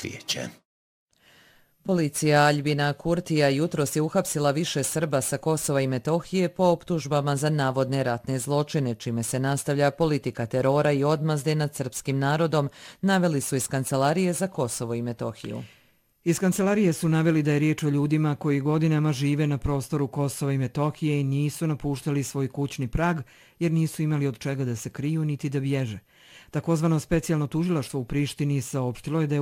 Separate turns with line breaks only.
cvijeće.
Policija Aljbina Kurtija jutros je uhapsila više Srba sa Kosova i Metohije po optužbama za navodne ratne zločine, čime se nastavlja politika terora i odmazde nad srpskim narodom, naveli su iz Kancelarije za Kosovo i Metohiju.
Iz kancelarije su naveli da je riječ o ljudima koji godinama žive na prostoru Kosova i Metohije i nisu napuštali svoj kućni prag jer nisu imali od čega da se kriju niti da bježe. Takozvano specijalno tužilaštvo u Prištini saopštilo je da je